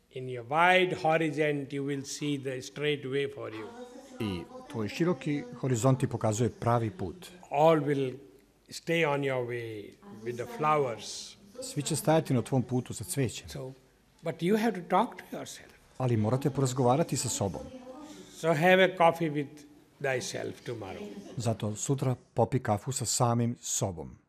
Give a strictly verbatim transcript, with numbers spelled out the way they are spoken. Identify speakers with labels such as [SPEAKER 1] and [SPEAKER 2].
[SPEAKER 1] In your wide horizon, you will see the straight way for you.
[SPEAKER 2] I tvoj široki horizont ti pokazuje pravi put.
[SPEAKER 1] All will stay on your way with the flowers.
[SPEAKER 2] Svi će stajati na tvom putu sa cvećem.
[SPEAKER 1] So, but you have to talk to yourself.
[SPEAKER 2] Ali morate porazgovarati sa sobom.
[SPEAKER 1] So have a coffee with thyself tomorrow.
[SPEAKER 2] Zato sutra popi kafu sa samim sobom.